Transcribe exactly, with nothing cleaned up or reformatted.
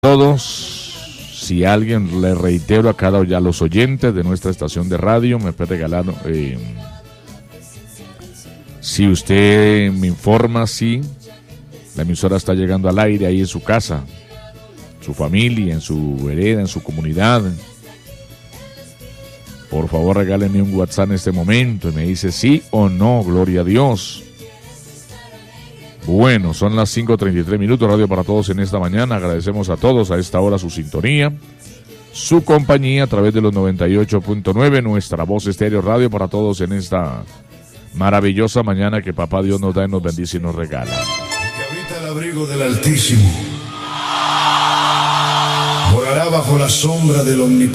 Todos, si alguien, le reitero a cada ya los oyentes de nuestra estación de radio, me puede regalar, eh, si usted me informa, si la emisora está llegando al aire ahí en su casa, su familia, en su vereda, en su comunidad, por favor regálenme un WhatsApp en este momento y me dice sí o no, gloria a Dios. Bueno, son las cinco treinta y tres minutos, radio para todos en esta mañana. Agradecemos a todos a esta hora su sintonía, su compañía a través de los noventa y ocho punto nueve, nuestra voz estéreo radio para todos en esta maravillosa mañana que papá Dios nos da y nos bendice y nos regala. Que habita el abrigo del Altísimo, morará bajo la sombra del Omnipotente.